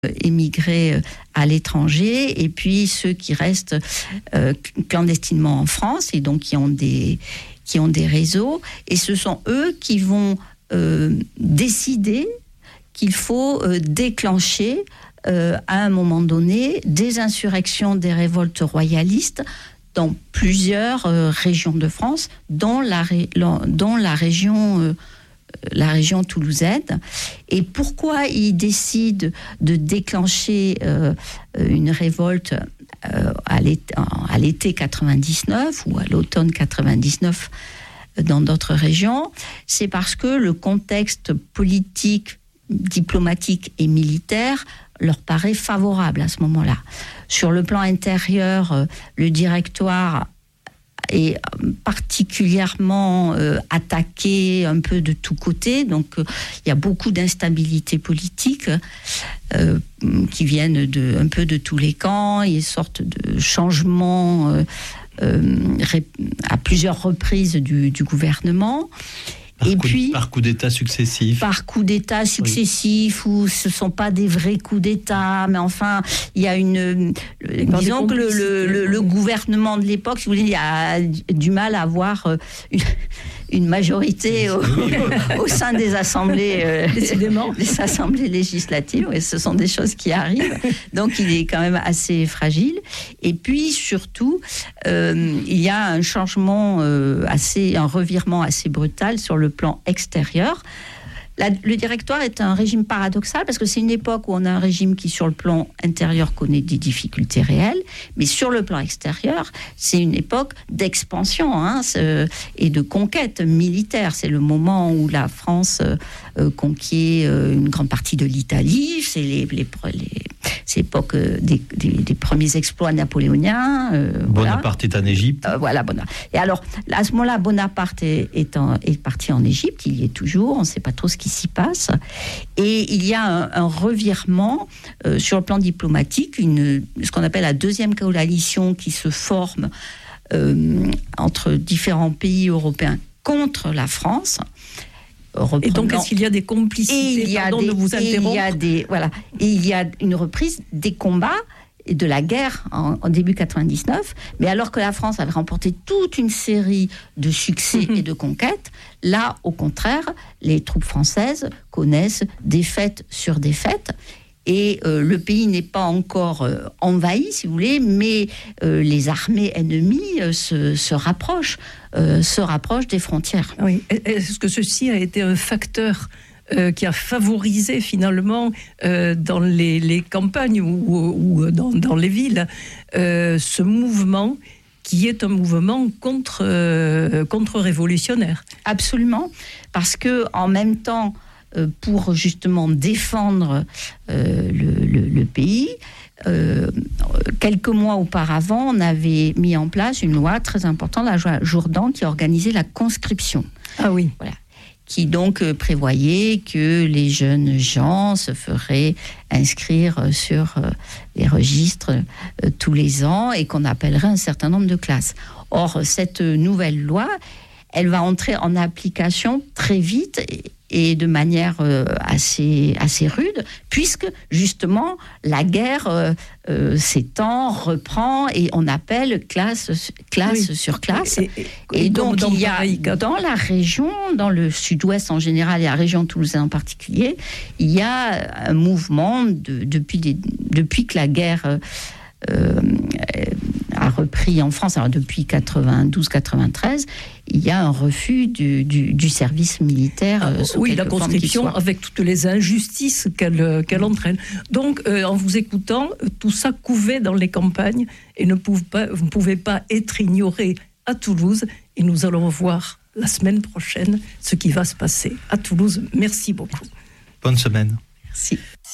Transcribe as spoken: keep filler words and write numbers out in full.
émigrés à l'étranger et puis ceux qui restent euh, clandestinement en France et donc qui ont des, qui ont des réseaux. Et ce sont eux qui vont euh, décider qu'il faut euh, déclencher euh, à un moment donné des insurrections, des révoltes royalistes dans plusieurs euh, régions de France, dont la, dont la région euh, la région toulousaine. Et pourquoi ils décident de déclencher euh, une révolte euh, à, l'été, à l'été quatre-vingt-dix-neuf ou à l'automne quatre-vingt-dix-neuf dans d'autres régions? C'est parce que le contexte politique, diplomatique et militaire leur paraît favorable à ce moment-là. Sur le plan intérieur, euh, le directoire est particulièrement euh, attaqué un peu de tous côtés. Donc, euh, il y a beaucoup d'instabilité politique euh, qui viennent de, un peu de tous les camps. Il y a une sorte de changement euh, euh, à plusieurs reprises du, du gouvernement. Par Et coup, puis, par coups d'État successifs. Par coups d'État successifs, oui. Où ce ne sont pas des vrais coups d'État, mais enfin, il y a une... Disons que le, le, le, le gouvernement de l'époque, si vous voulez, il a du mal à avoir une, une majorité au, au sein des assemblées, euh, des assemblées législatives. Et ce sont des choses qui arrivent. Donc, il est quand même assez fragile. Et puis, surtout, euh, il y a un changement euh, assez... un revirement assez brutal sur le plan extérieur. La, le directoire est un régime paradoxal parce que c'est une époque où on a un régime qui, sur le plan intérieur, connaît des difficultés réelles, mais sur le plan extérieur, c'est une époque d'expansion hein, et de conquête militaire. C'est le moment où la France euh, conquiert euh, une grande partie de l'Italie. C'est les, les, les c'est l'époque des, des, des premiers exploits napoléoniens. Euh, Bonaparte voilà. est en Égypte. Euh, voilà, Bonaparte. Et alors, à ce moment-là, Bonaparte est, est, en, est parti en Égypte. Il y est toujours. On ne sait pas trop ce qui s'y passe. Et il y a un, un revirement euh, sur le plan diplomatique, une, ce qu'on appelle la deuxième coalition qui se forme euh, entre différents pays européens contre la France. Reprenant. Et donc, est-ce qu'il y a des complicités? Et il y a Pardon des, de vous interrompre. Et il y a des, voilà. Et il y a une reprise des combats et de la guerre en, en début quatre-vingt-dix-neuf. Mais alors que la France avait remporté toute une série de succès mm-hmm. et de conquêtes, là, au contraire, les troupes françaises connaissent défaite sur défaite. Et euh, le pays n'est pas encore euh, envahi, si vous voulez, mais euh, les armées ennemies euh, se, se rapprochent, euh, se rapprochent des frontières. Oui. Est-ce que ceci a été un facteur euh, qui a favorisé finalement euh, dans les, les campagnes ou, ou dans, dans les villes euh, ce mouvement qui est un mouvement contre, euh, contre-révolutionnaire? Absolument, parce que en même temps, pour justement défendre euh, le, le, le pays. Euh, quelques mois auparavant, on avait mis en place une loi très importante, la loi Jourdan, qui organisait la conscription. Ah oui. Voilà. Qui donc euh, prévoyait que les jeunes gens se feraient inscrire sur euh, les registres euh, tous les ans et qu'on appellerait un certain nombre de classes. Or, cette nouvelle loi, elle va entrer en application très vite et, et de manière euh, assez, assez rude, puisque justement la guerre euh, euh, s'étend, reprend, et on appelle classe, classe oui. sur classe. Et, et, et, et donc, donc il y a dans la région, dans le sud-ouest en général et la région toulousaine en particulier, il y a un mouvement de, depuis, des, depuis que la guerre euh, a repris en France, alors depuis quatre-vingt-douze quatre-vingt-treize, il y a un refus du, du, du service militaire. Ah, oui, la conscription avec toutes les injustices qu'elle, qu'elle entraîne. Donc, euh, en vous écoutant, tout ça couvait dans les campagnes et ne pouvez pas, vous ne pouvez pas être ignoré à Toulouse. Et nous allons voir la semaine prochaine ce qui va se passer à Toulouse. Merci beaucoup. Bonne semaine. Merci.